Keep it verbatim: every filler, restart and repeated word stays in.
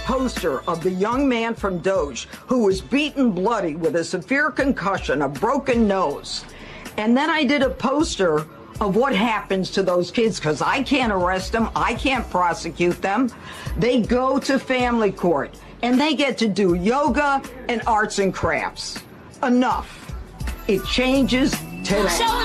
poster of the young man from Doge who was beaten bloody with a severe concussion, a broken nose. And then I did a poster of what happens to those kids, because I can't arrest them, I can't prosecute them. They go to family court, and they get to do yoga and arts and crafts. Enough. It changes today.